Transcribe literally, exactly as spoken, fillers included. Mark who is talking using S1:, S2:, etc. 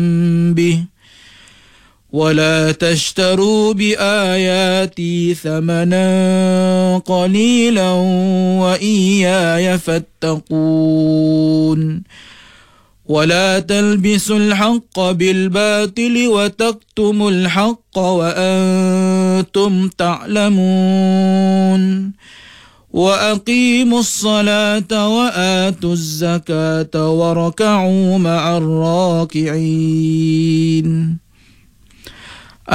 S1: به ولا تشتروا بآياتي ثمنا قليلا وإياي فاتقون ولا تلبسوا الحق بالباطل وتكتموا الحق وأنتم تعلمون وأقيموا الصلاة وآتوا الزكاة واركعوا مع الراكعين